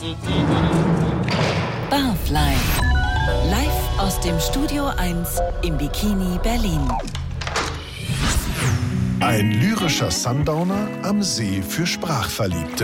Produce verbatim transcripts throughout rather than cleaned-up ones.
Barfly. Live aus dem Studio eins im Bikini Berlin. Ein lyrischer Sundowner am See für Sprachverliebte.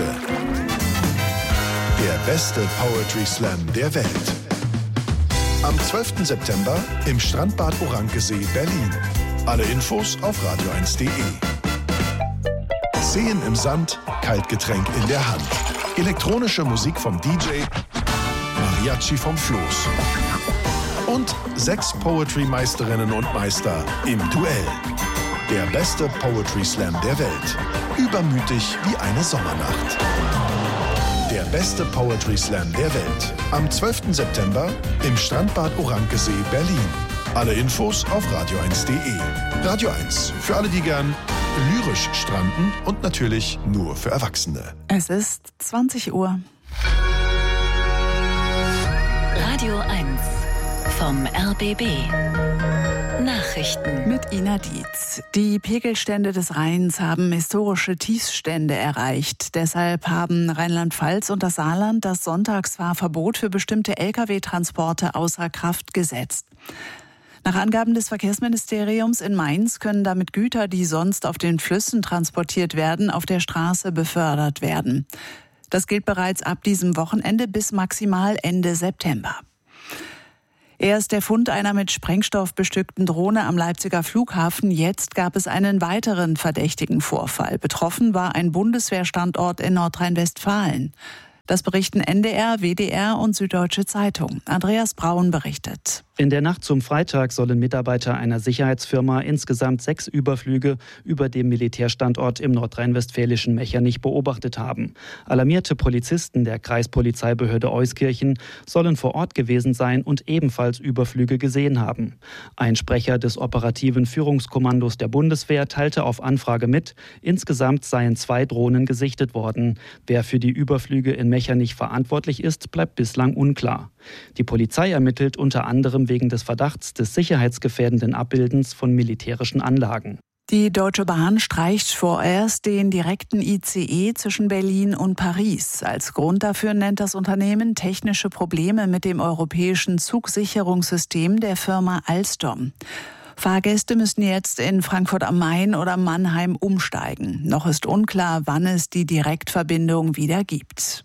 Der beste Poetry Slam der Welt. Am zwölften September im Strandbad Orankesee, Berlin. Alle Infos auf radio eins punkt de. Seen im Sand, Kaltgetränk in der Hand. Elektronische Musik vom D J, Mariachi vom Floß. Und sechs Poetry-Meisterinnen und Meister im Duell. Der beste Poetry Slam der Welt. Übermütig wie eine Sommernacht. Der beste Poetry Slam der Welt. Am zwölften September im Strandbad Orankesee, Berlin. Alle Infos auf radio eins punkt de. Radio eins, für alle, die gern lyrisch stranden und natürlich nur für Erwachsene. Es ist zwanzig Uhr. Radio eins vom R B B. Nachrichten mit Ina Dietz. Die Pegelstände des Rheins haben historische Tiefstände erreicht. Deshalb haben Rheinland-Pfalz und das Saarland das Sonntagsfahrverbot für bestimmte L K W-Transporte außer Kraft gesetzt. Nach Angaben des Verkehrsministeriums in Mainz können damit Güter, die sonst auf den Flüssen transportiert werden, auf der Straße befördert werden. Das gilt bereits ab diesem Wochenende bis maximal Ende September. Erst der Fund einer mit Sprengstoff bestückten Drohne am Leipziger Flughafen. Jetzt gab es einen weiteren verdächtigen Vorfall. Betroffen war ein Bundeswehrstandort in Nordrhein-Westfalen. Das berichten N D R, W D R und Süddeutsche Zeitung. Andreas Braun berichtet. In der Nacht zum Freitag sollen Mitarbeiter einer Sicherheitsfirma insgesamt sechs Überflüge über dem Militärstandort im nordrhein-westfälischen Mechernich beobachtet haben. Alarmierte Polizisten der Kreispolizeibehörde Euskirchen sollen vor Ort gewesen sein und ebenfalls Überflüge gesehen haben. Ein Sprecher des operativen Führungskommandos der Bundeswehr teilte auf Anfrage mit, insgesamt seien zwei Drohnen gesichtet worden. Wer für die Überflüge in Mechernich verantwortlich ist, bleibt bislang unklar. Die Polizei ermittelt unter anderem wegen des Verdachts des sicherheitsgefährdenden Abbildens von militärischen Anlagen. Die Deutsche Bahn streicht vorerst den direkten I C E zwischen Berlin und Paris. Als Grund dafür nennt das Unternehmen technische Probleme mit dem europäischen Zugsicherungssystem der Firma Alstom. Fahrgäste müssen jetzt in Frankfurt am Main oder Mannheim umsteigen. Noch ist unklar, wann es die Direktverbindung wieder gibt.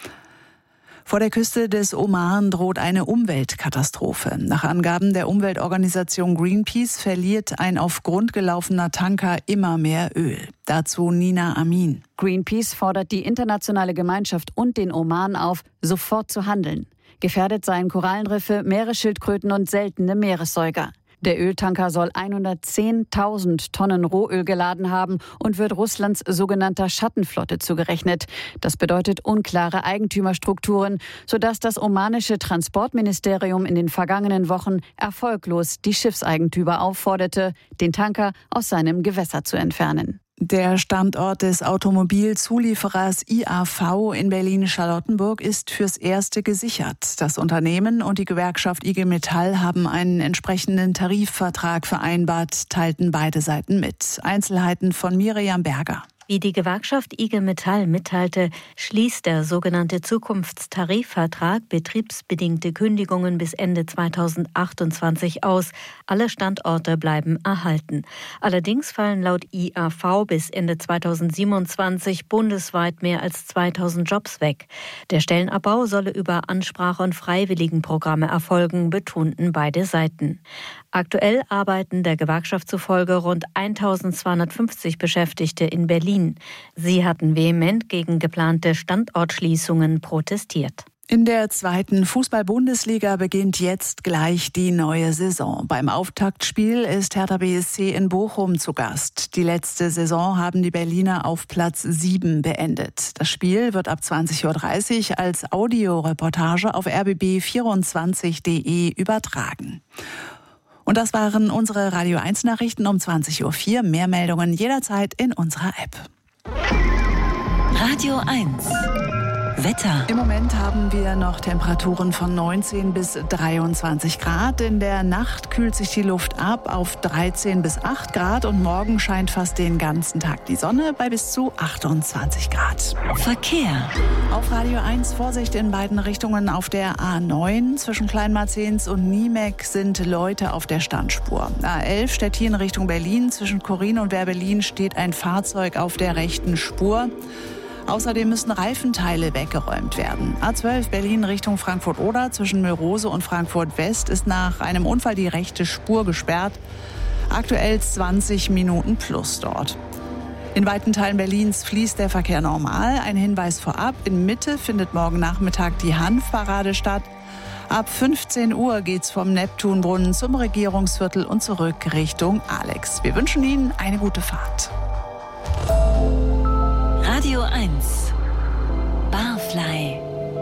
Vor der Küste des Oman droht eine Umweltkatastrophe. Nach Angaben der Umweltorganisation Greenpeace verliert ein auf Grund gelaufener Tanker immer mehr Öl. Dazu Nina Amin. Greenpeace fordert die internationale Gemeinschaft und den Oman auf, sofort zu handeln. Gefährdet seien Korallenriffe, Meeresschildkröten und seltene Meeressäuger. Der Öltanker soll hundertzehntausend Tonnen Rohöl geladen haben und wird Russlands sogenannter Schattenflotte zugerechnet. Das bedeutet unklare Eigentümerstrukturen, sodass das omanische Transportministerium in den vergangenen Wochen erfolglos die Schiffseigentümer aufforderte, den Tanker aus seinem Gewässer zu entfernen. Der Standort des Automobilzulieferers I A V in Berlin-Charlottenburg ist fürs Erste gesichert. Das Unternehmen und die Gewerkschaft I G Metall haben einen entsprechenden Tarifvertrag vereinbart, teilten beide Seiten mit. Einzelheiten von Miriam Berger. Wie die Gewerkschaft I G Metall mitteilte, schließt der sogenannte Zukunftstarifvertrag betriebsbedingte Kündigungen bis Ende zweitausendachtundzwanzig aus. Alle Standorte bleiben erhalten. Allerdings fallen laut I A V bis Ende zweitausendsiebenundzwanzig bundesweit mehr als zweitausend Jobs weg. Der Stellenabbau solle über Ansprache- und Freiwilligenprogramme erfolgen, betonten beide Seiten. Aktuell arbeiten der Gewerkschaft zufolge rund eintausendzweihundertfünfzig Beschäftigte in Berlin. Sie hatten vehement gegen geplante Standortschließungen protestiert. In der zweiten Fußball-Bundesliga beginnt jetzt gleich die neue Saison. Beim Auftaktspiel ist Hertha B S C in Bochum zu Gast. Die letzte Saison haben die Berliner auf Platz sieben beendet. Das Spiel wird ab zwanzig Uhr dreißig als Audioreportage auf r b b vierundzwanzig punkt de übertragen. Und das waren unsere Radio eins Nachrichten um zwanzig Uhr vier. Mehr Meldungen jederzeit in unserer App. Radio eins. Wetter. Im Moment haben wir noch Temperaturen von neunzehn bis dreiundzwanzig Grad. In der Nacht kühlt sich die Luft ab auf dreizehn bis acht Grad und morgen scheint fast den ganzen Tag die Sonne bei bis zu achtundzwanzig Grad. Verkehr. Auf Radio eins Vorsicht in beiden Richtungen auf der A neun. Zwischen Kleinmarzens und Niemek sind Leute auf der Standspur. A elf Stettin Richtung Berlin. Zwischen Chorin und Werbelin steht ein Fahrzeug auf der rechten Spur. Außerdem müssen Reifenteile weggeräumt werden. A zwölf Berlin Richtung Frankfurt-Oder. Zwischen Mörose und Frankfurt-West ist nach einem Unfall die rechte Spur gesperrt. Aktuell zwanzig Minuten plus dort. In weiten Teilen Berlins fließt der Verkehr normal. Ein Hinweis vorab: In Mitte findet morgen Nachmittag die Hanfparade statt. Ab fünfzehn Uhr geht's vom Neptunbrunnen zum Regierungsviertel und zurück Richtung Alex. Wir wünschen Ihnen eine gute Fahrt. Radio eins. Barfly.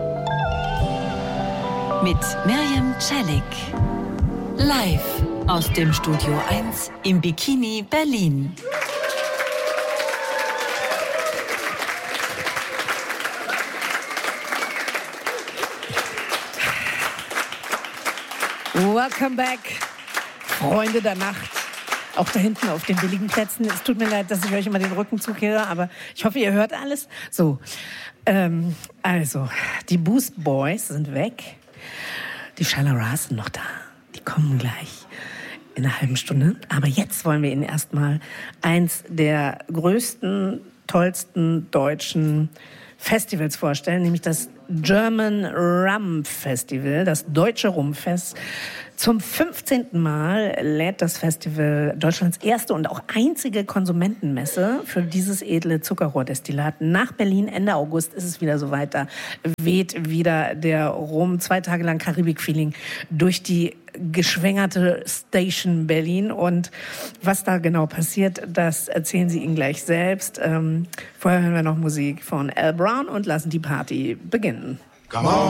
Mit Mirjam Celik. Live aus dem Studio eins im Bikini Berlin. Welcome back, Freunde der Nacht. Auch da hinten auf den billigen Plätzen. Es tut mir leid, dass ich euch immer den Rücken zukehre, aber ich hoffe, ihr hört alles. So, ähm, also, die Boost Boys sind weg. Die Shalaras sind noch da. Die kommen gleich in einer halben Stunde. Aber jetzt wollen wir Ihnen erstmal eins der größten, tollsten deutschen Festivals vorstellen, nämlich das German Rum Festival, das deutsche Rumfest. Zum fünfzehnten Mal lädt das Festival Deutschlands erste und auch einzige Konsumentenmesse für dieses edle Zuckerrohrdestillat nach Berlin. Ende August ist es wieder so weiter. Weht wieder der Rum, zwei Tage lang Karibik-Feeling durch die geschwängerte Station Berlin. Und was da genau passiert, das erzählen Sie Ihnen gleich selbst. Ähm, vorher hören wir noch Musik von Al Brown und lassen die Party beginnen. Come on.